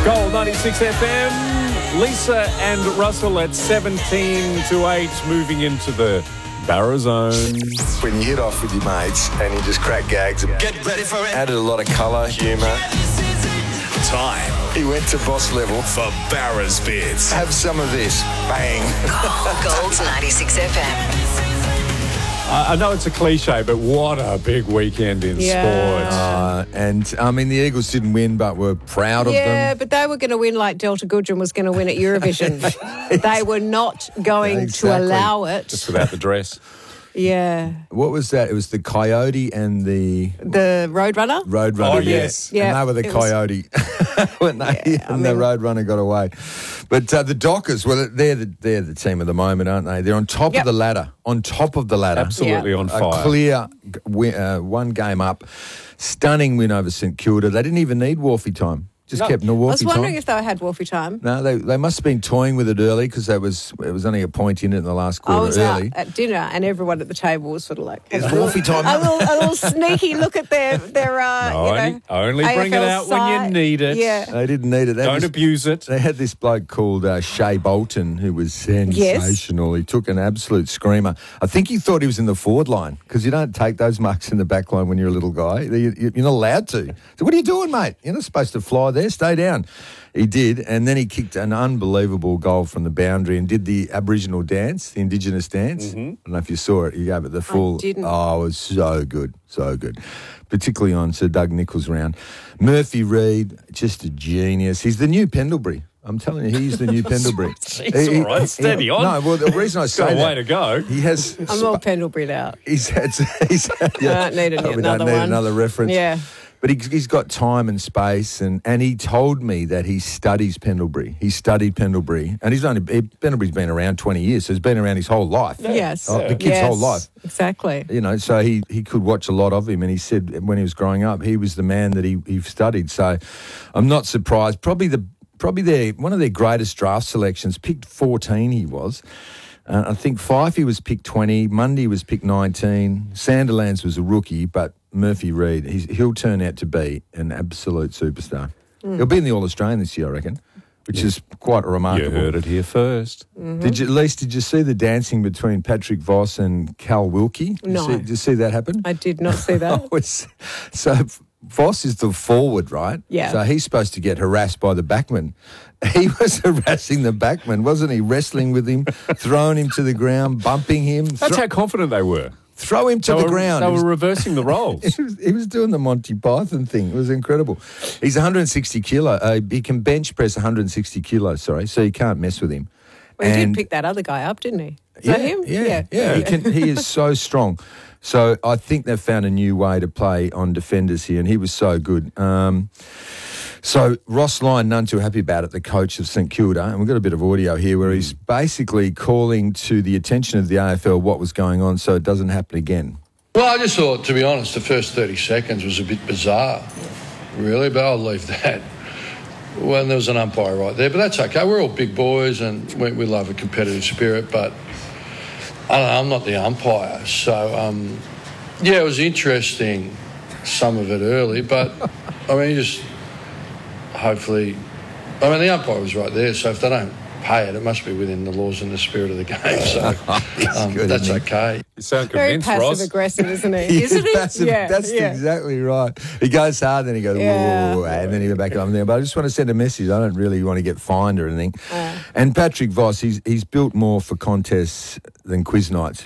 Gold 96 FM. Lisa and Russell at 17-8, moving into the Barra Zone. When you hit off with your mates and you just crack gags, get ready for it. Added a lot of colour, humour. Time He went to boss level. for Barra's Bits. Have some of this. Bang. Gold 96 FM. I know it's a cliche, but what a big weekend in sport. And I mean, the Eagles didn't win, but we're proud of Yeah, them. but they were going to win like Delta Goodrem was going to win at Eurovision. They were not going to Exactly. allow it. Just without the dress. Yeah. What was that? It was the Coyote and the The Roadrunner? Roadrunner. Oh, yes. Yeah, And they were the it was- Coyote when they, and the Roadrunner got away. But the Dockers, well, they're the team of the moment, aren't they? They're on top of the ladder. On top of the ladder. Absolutely on A fire. clear one game up. Stunning win over St Kilda. They didn't even need Wharfie time. Just kept no I Wharfie was wondering time. if they had Wolfie time. No, they must have been toying with it early because it was only a point in it in the last I quarter was early. out at dinner and everyone at the table was sort of like... It's Wharfie time. A little sneaky look at their Only bring it AFL out when you side. need it. Yeah. They didn't need it. Don't abuse it. They had this bloke called Shea Bolton who was sensational. He took an absolute screamer. I think he thought he was in the forward line because you don't take those marks in the back line when you're a little guy. You're not allowed to. So what are you doing, mate? You're not supposed to fly there. Stay down. He did, and then he kicked an unbelievable goal from the boundary and did the Aboriginal dance, the Indigenous dance. I don't know if you saw it. He gave it the full... didn't. Oh, it was so good, particularly on Sir Doug Nicholls' round. Murphy Reid, just a genius. He's the new Pendlebury. I'm telling you, he's the new Pendlebury. Jeez, all right, steady on. No, well, the reason I say Got a that... way to go. He has... I'm all Pendlebury'd out. He's had... I don't need we another don't need one. another reference. Yeah. But he's got time and space, and he told me that he studies Pendlebury. He studied Pendlebury, and Pendlebury's been around 20 years, so he's been around his whole life. Yes. The kid's whole life. Exactly. You know, so he could watch a lot of him, and he said when he was growing up, he was the man that he studied. So I'm not surprised. Probably one of their greatest draft selections, picked 14 he was. I think Fifey was picked 20, Mundy was picked 19, Sandilands was a rookie, but Murphy Reid, he'll turn out to be an absolute superstar. He'll be in the All-Australian this year, I reckon, which is quite remarkable. You heard it here first. Did you see the dancing between Patrick Voss and Cal Wilkie? No. Did you see that happen? I did not see that. So Voss is the forward, right? Yeah. So he's supposed to get harassed by the backman. He was harassing the backman, wasn't he? Wrestling with him, throwing him to the ground, bumping him. That's how confident they were. Throw him to the ground. They were reversing the roles. He was doing the Monty Python thing. It was incredible. He's 160 kilo. He can bench press 160 kilos, so you can't mess with him. Well, he And- did pick that other guy up, didn't he? Is that him? Yeah. He is so strong. So I think they've found a new way to play on defenders here, and he was so good. So Ross Lyon, none too happy about it, the coach of St Kilda, and we've got a bit of audio here where he's basically calling to the attention of the AFL what was going on so it doesn't happen again. Well, I just thought, to be honest, the first 30 seconds was a bit bizarre, really, but I'll leave that when there was an umpire right there. But that's okay. We're all big boys and we love a competitive spirit, but I don't know, I'm not the umpire. So, it was interesting, some of it early, but, I mean, the umpire was right there, so if they don't pay it, it must be within the laws and the spirit of the game, so good, that's isn't he? okay. You sound Very convinced, Ross. passive-aggressive, isn't he? He Isn't is he? passive. Yeah, That's yeah. exactly right. He goes hard, then he goes, Yeah. "Whoa," and then he go back on there. But I just want to send a message. I don't really want to get fined or anything. And Patrick Voss, he's built more for contests than quiz nights.